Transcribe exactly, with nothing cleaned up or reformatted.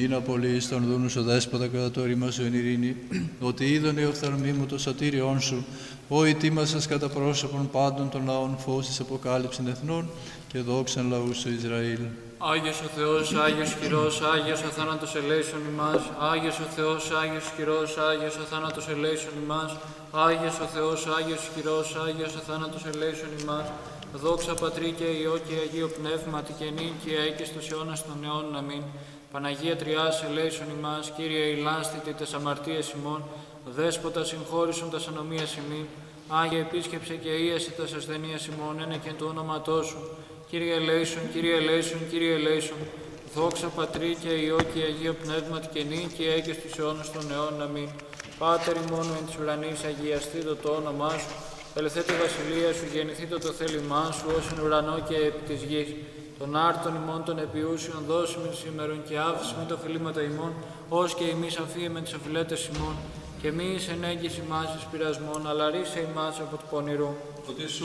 Γήνα πολύ στον δούνου σου δέσποτα κατά το ρήμα σου εν ειρήνη, ότι είδον η οφθαλμή μου το σωτήριόν σου, ο ετοίμασας κατά πρόσωπον πάντων των λαών φως της αποκάλυψην εθνών και δόξαν λαού σου Ισραήλ. Άγιος ο Θεός, Άγιος Χειρός, Άγιος ο θάνατος ελέησον ημάς. Άγιος ο Θεός, Άγιος Χειρός, Άγιος ο θάνατος ελέησον ημάς. Άγιος ο Θεός, Άγιος Χειρός, Άγιος ο θάνατος ελέησον ημάς. Δόξα Πατρί και Υιό και Αγίο Πνεύματι και νυν και αεί και στους αιώνας των αιώνων. Αμήν. Παναγία Τριάς ελέησον ημάς, Κύριε ηλάσθητη τες αμαρτίες ημών, Δέσποτα συγχώρησον τας ανομίας ημίν. Άγιε επίσκεψε και ίασε τας ασθενείας ημών, ένε και του όνοματός σου. Κύριε ελέησον, Κύριε ελέησον, Κύριε ελέησον. Δόξα Πατρί και Υιό και Αγίο Πνεύματι και νυν και αεί και στους αιώνας των αιώνων. Αμήν. Πάτερ ημών εν της ουρανής, αγιαστήτω το όνομά σου. Ελθέτω η βασιλεία σου, γεννηθήτω το θέλημά σου, ως εν ουρανό και επί της γης. Των άρτων ημών των επιούσιων δώσιμην σήμερον και άφησιμεν τα οφειλήματα ημών, ως και εμείς αφίεμεν τις οφειλέτες ημών. Και μη εις εν έγκυς ημάς εις πειρασμόν, αλλά ρίσε ημάς από του πονηρού. Ότι σου